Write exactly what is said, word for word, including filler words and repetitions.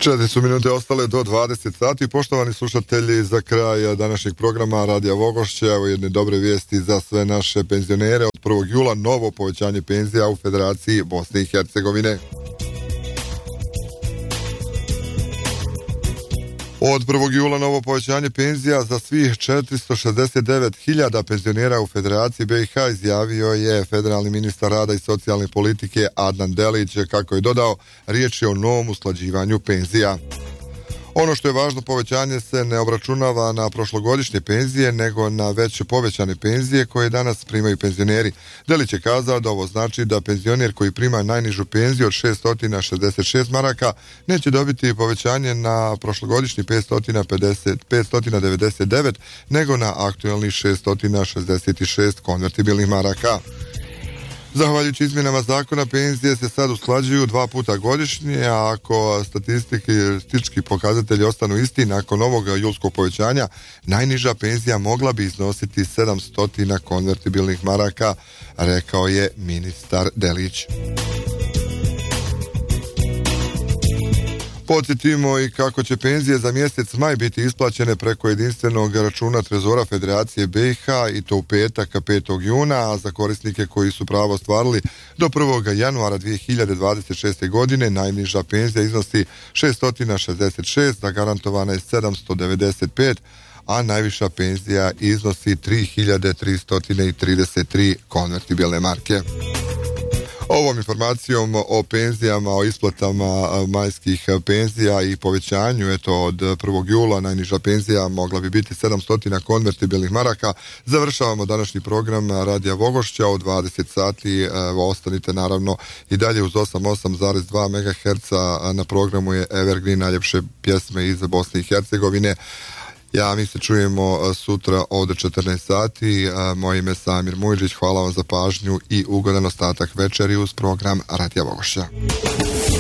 Četiri su minute ostale do dvadeset sati. Poštovani slušatelji, za kraj današnjeg programa Radija Vogošća, evo jedne dobre vijesti za sve naše penzionere. Od prvog jula novo povećanje penzija u Federaciji Bosne i Hercegovine. Od prvog jula novo povećanje penzija za svih četiristo šezdeset devet hiljada penzionera u Federaciji B i H, izjavio je federalni ministar rada i socijalne politike Adnan Delić. Kako je dodao, riječ je o novom usklađivanju penzija. Ono što je važno, povećanje se ne obračunava na prošlogodišnje penzije, nego na već povećane penzije koje danas primaju penzioneri. Delić je kazao da ovo znači da penzioner koji prima najnižu penziju od šeststo šezdeset šest maraka neće dobiti povećanje na prošlogodišnji petsto devedeset devet, nego na aktualni šeststo šezdeset šest konvertibilnih maraka. Zahvaljujući izmjenama zakona, penzije se sad usklađuju dva puta godišnje, a ako statistički pokazatelji ostanu isti, nakon ovog julskog povećanja, najniža penzija mogla bi iznositi sedamsto konvertibilnih maraka, rekao je ministar Delić. Podsjetimo i kako će penzije za mjesec maj biti isplaćene preko jedinstvenog računa Trezora Federacije B i H, i to u petak petog juna, a za korisnike koji su pravo ostvarili do prvog januara dvije hiljade dvadeset šeste. godine najniža penzija iznosi šeststo šezdeset šest, zagarantovana je sedamsto devedeset pet, a najviša penzija iznosi tri hiljade tristo trideset tri konvertibilne marke. Ovom informacijom o penzijama, o isplatama majskih penzija i povećanju, eto, od prvog jula najniža penzija mogla bi biti sedamsto konvertibilnih maraka. Završavamo današnji program Radija Vogošća u dvadeset sati. Evo, ostanite naravno i dalje uz osamdeset osam zarez dva megaherca. Na programu je Evergreen, najljepše pjesme iz Bosne i Hercegovine. Ja, mi se čujemo sutra od četrnaest sati. Moje ime je Samir Mujđić. Hvala vam za pažnju i ugodan ostatak večeri uz program Radija Vogošća.